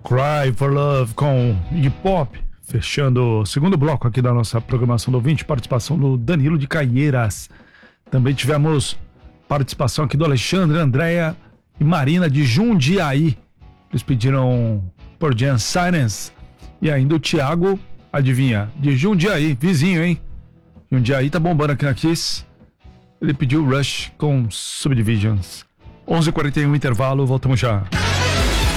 Cry for Love com Iggy Pop, fechando o segundo bloco aqui da nossa programação do ouvinte, participação do Danilo de Caieiras. Também tivemos participação aqui do Alexandre, Andréia e Marina de Jundiaí. Eles pediram por Jan Silence. E ainda o Thiago, adivinha, de Jundiaí, vizinho, hein? Jundiaí tá bombando aqui na Kiss. Ele pediu Rush com Subdivisions. 11h41, intervalo, voltamos já.